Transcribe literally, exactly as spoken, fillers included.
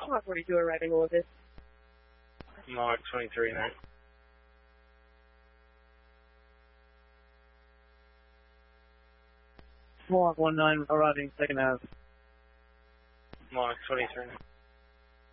Mohawk forty-two arriving Olympus. Mohawk twenty-three now. Mohawk one nine arriving second half. Mohawk twenty-three.